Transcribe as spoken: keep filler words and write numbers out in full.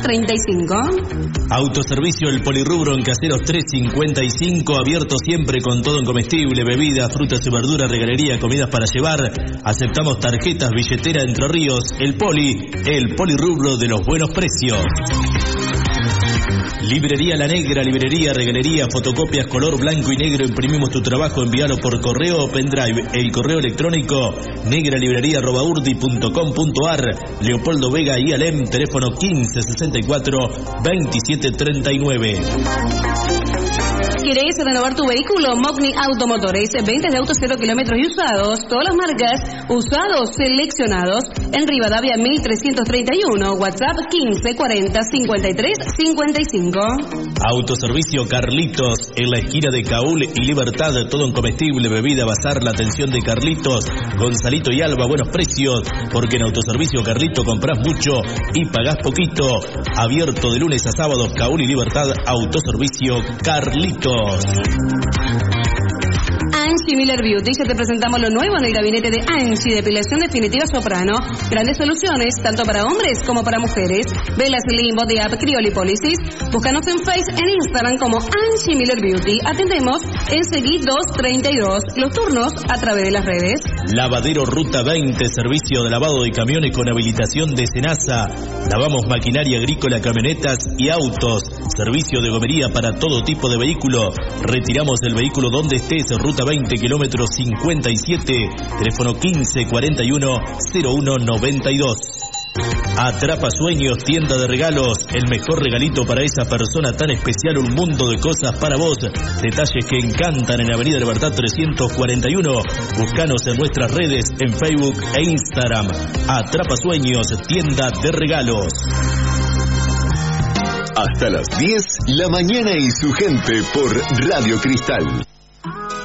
treinta y cinco. Autoservicio El Polirrubro en Caseros trescientos cincuenta y cinco, abierto siempre con todo en comestible, bebidas, frutas y verduras, regalería, comidas para llevar. Aceptamos tarjetas, billetera Entre Ríos. El Poli, el Polirrubro de los buenos precios. Librería La Negra, librería, regalería, fotocopias color blanco y negro. Imprimimos tu trabajo, envíalo por correo o pendrive. El correo electrónico negralibrería arroba urdi punto com punto ar. Leopoldo Vega y Alem, teléfono quince sesenta y cuatro veintisiete treinta y nueve. ¿Querés renovar tu vehículo? Mogni Automotores, ventas de autos cero kilómetros y usados, todas las marcas, usados seleccionados, en Rivadavia mil trescientos treinta y uno, WhatsApp quince cuarenta cincuenta y tres cincuenta y cinco. Autoservicio Carlitos, en la esquina de Caúl y Libertad, todo en comestible, bebida, bazar, la atención de Carlitos, Gonzalito y Alba, buenos precios, porque en Autoservicio Carlito compras mucho y pagás poquito. Abierto de lunes a sábados, Caúl y Libertad, Autoservicio Carlitos. Angie Miller Beauty, ya te presentamos lo nuevo en el gabinete de Angie, depilación definitiva soprano, grandes soluciones tanto para hombres como para mujeres, velas Slim, Body Up, Criolipólisis. Búscanos en Face, en Instagram como Angie Miller Beauty. Atendemos en Seguí doscientos treinta y dos, los turnos a través de las redes. Lavadero Ruta veinte, servicio de lavado de camiones con habilitación de Senasa. Lavamos maquinaria agrícola, camionetas y autos. Servicio de gomería para todo tipo de vehículo. Retiramos el vehículo donde estés. Ruta veinte, kilómetro cincuenta y siete. Teléfono quince cuarenta y uno cero uno noventa y dos. Atrapa Sueños, tienda de regalos. El mejor regalito para esa persona tan especial. Un mundo de cosas para vos. Detalles que encantan en Avenida Libertad trescientos cuarenta y uno. Búscanos en nuestras redes en Facebook e Instagram. Atrapa Sueños, tienda de regalos. Hasta las diez, la mañana y su gente por Radio Cristal.